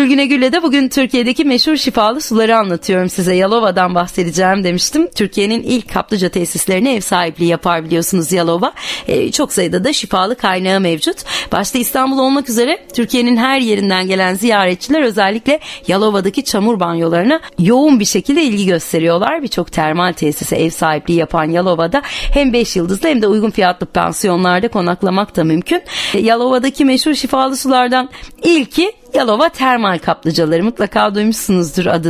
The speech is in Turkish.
Gülgüne Gül'le de bugün Türkiye'deki meşhur şifalı suları anlatıyorum size. Yalova'dan bahsedeceğim demiştim. Türkiye'nin ilk kaplıca tesislerine ev sahipliği yapar biliyorsunuz Yalova. Çok sayıda da şifalı kaynağı mevcut. Başta İstanbul olmak üzere Türkiye'nin her yerinden gelen ziyaretçiler özellikle Yalova'daki çamur banyolarına yoğun bir şekilde ilgi gösteriyorlar. Birçok termal tesise ev sahipliği yapan Yalova'da hem 5 yıldızlı hem de uygun fiyatlı pansiyonlarda konaklamak da mümkün. Yalova'daki meşhur şifalı sulardan ilki Yalova termal kaplıcaları. Mutlaka duymuşsunuzdur adını.